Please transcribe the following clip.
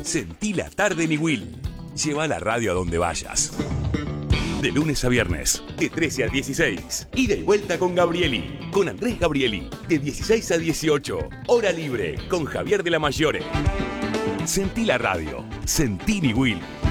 Sentí la tarde en Iguil. Lleva la radio a donde vayas. De lunes a viernes, de 13 a 16. Ida y vuelta con Gabrieli. Con Andrés Gabrieli. De 16 a 18. Hora libre con Javier de la Maggiore. Sentí la radio. Sentí Iguil.